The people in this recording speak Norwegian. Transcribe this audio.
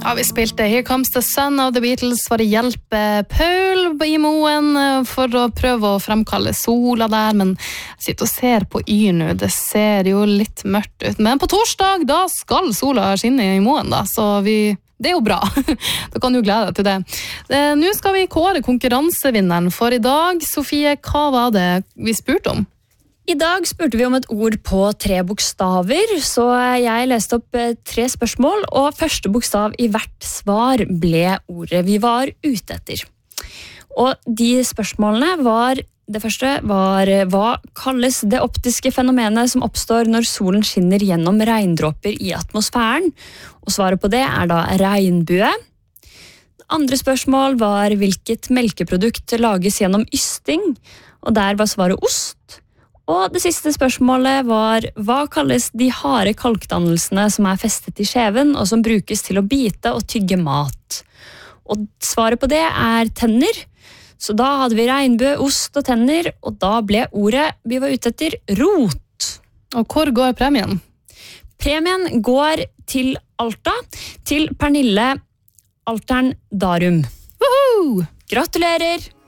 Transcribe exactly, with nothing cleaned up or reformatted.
Ja, vi spilte Here Comes the Sun av The Beatles for å hjelpe Paul i Moen for å prøve å fremkalle sola der, men jeg sitter og ser på yr nå, det ser jo litt mørkt ut, men på torsdag da skal sola skinne i Moen da, så vi, det er jo bra, da kan du glede deg til det. Nå skal vi kåre konkurransevinneren for i dag. Sofie, hva var det vi spurte om? I dag spurte vi om et ord på tre bokstaver, så jeg leste opp tre spørsmål, og første bokstav i hvert svar ble ordet vi var ute etter. Og de spørsmålene var, det første var, hva kalles det optiske fenomenet som oppstår når solen skinner gjennom regndråper i atmosfæren? Og svaret på det er da regnbue. Andre spørsmål var hvilket melkeprodukt lages gjennom ysting, og der var svaret ost. Og det siste spørsmålet var, hva kalles de harde kalkdannelsene som er festet i skjeven, og som brukes til å bite og tygge mat? Og svaret på det er tenner. Så da hadde vi regnbue, ost og tenner, og da ble ordet vi var ute etter rot. Og hvor går premien? Premien går til Alta, til Pernille Altern Darum. Woohoo! Gratulerer!